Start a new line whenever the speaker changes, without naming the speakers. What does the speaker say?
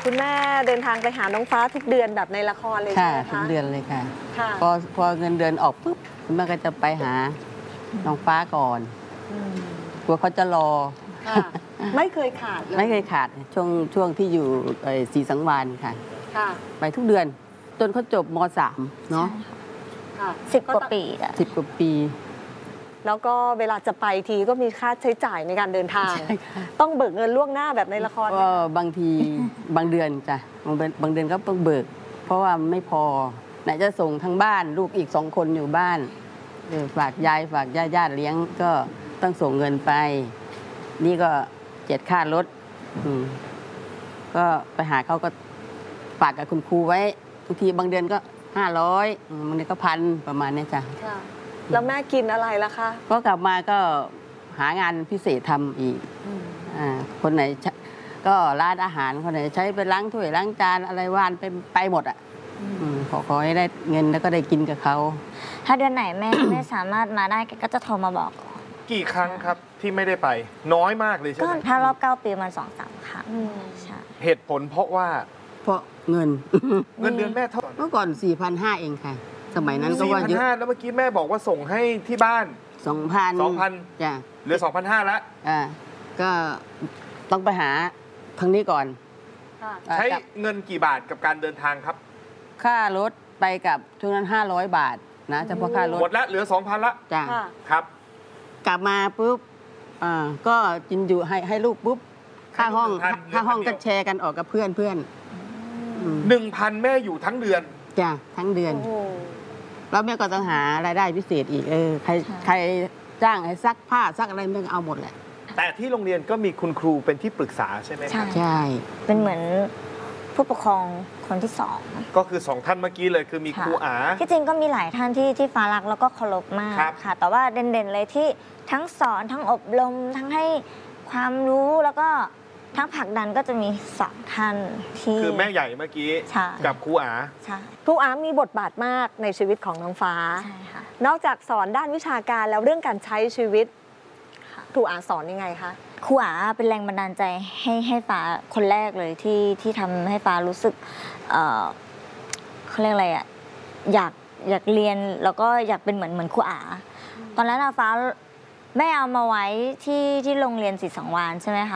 คุณแม่เดินทางไปหาน้องฟ้าทุกเดือนแบบในละครเลยใช่ไหมคะ
ทุกเดือนเลยค่ะ
ค่ะ
พอเงินเดือนออกปุ๊บคุณแม่ก็จะไปหาน้องฟ้าก่อนกลัวเขาจะรอ
ไม่เคยขาดเลย
ไม่เคยขาดช่วงที่อยู่ศรีสังวาลค่ะไปทุกเดือนจนเขาจบม.3 เนาะ
10 กว่าปีอะ
10 กว่าปี
แล้วก็เวลาจะไปทีก็มีค่าใช้จ่ายในการเดินทางต้องเบิกเงินล่วงหน้าแบบในละคร
ก็บางทีบางเดือนจ้ะบางเดือนก็ต้องเบิกเพราะว่าไม่พอไหนจะส่งทั้งบ้านลูกอีก2 คนอยู่บ้านฝากยายฝากญาติเลี้ยงก็ต้องส่งเงินไปนี่ก็เจ็ดค่ารถก็ไปหาเขาก็ฝากกับคุณครูไว้บางทีบางเดือนก็500บางเดือนก็1,000ประมาณนี้จ้ะ
แล้วแม่กินอะไรล่ะคะ
ก็กลับมาก็หางานพิเศษทำอีกคนไหนก็ร้านอาหารคนไหนใช้ไปล้างถ้วยล้างจานอะไรว่านไปหมดอ่ะขอให้ได้เงินแล้วก็ได้กินกับเขา
ถ้าเดือนไหนแม่ ไม่สามารถมาได้ก็จะโทรมาบอก
กี่ครั้งครับที่ไม่ได้ไปน้อยมากเลยใช่ไหม
ถ้ารอบ9 ปีมัน2-3 ครั้ง
เหตุผลเพราะว่า
เพราะเงิน
เดือนแม่เท่า
เมื่อก่อน 4,500 เองค่ะสมัยนั้นก็ว่าเยอะ
4,500แล้วเมื่อกี้แม่บอกว่าส่งให้ที่บ้าน 2,000
จ้ะ
เหลือ 2,500แล้ว
ก็ต้องไปหาทางนี้ก่อน
ใช้เงินกี่บาทกับการเดินทางครับ
ค่ารถไปกับช่วงนั้น500 บาทนะเฉพาะค่ารถ
หมดแล้วเหลือ 2,000ละ
จ้ะ
ครับ
กลับมาปุ๊บก็กินอยู่ให้ลูกปุ๊บค่าห้องก็แชร์กันออกกับเพื่อน
1,000แม่อยู่ทั้งเดือน
จ้ะทั้งเดือนแล้วแม่ก็ต้องหารายได้พิเศษอีกใครจ้างให้ซักผ้าซักอะไรแม่ก็เอาหมดแหละ
แต่ที่โรงเรียนก็มีคุณครูเป็นที่ปรึกษาใช่ไหมครับ
ใช่
เป็นเหมือนผู้ปกครองคนที่2
ก็คือ2 ท่านเมื่อกี้เลยคือมีครูอา
ที่จริงก็มีหลายท่านที่ฟ้ารักแล้วก็เคารพมากค่ะแต่ว่าเด่นๆเลยที่ทั้งสอนทั้งอบรมทั้งให้ความรู้แล้วก็ทั้งผลักดันก็จะมี2 ท่านที่
คือแม่ใหญ่เมื่อกี้กับครูอา
ครูอามีบทบาทมากในชีวิตของน้องฟ้า
ใช่ค่ะ
นอกจากสอนด้านวิชาการแล้วเรื่องการใช้ชีวิตครูอาสอนยังไงคะ
ครูอาเป็นแรงบันดาลใจให้ฟ้าคนแรกเลยที่ทำให้ฟ้ารู้สึกเขาเรียกอะไรอ่ะอยากเรียนแล้วก็อยากเป็นเหมือนครูอาตอนนั้นฟ้าแม่เอามาไว้ที่โรงเรียนศรีสังวาลใช่ไหมคะ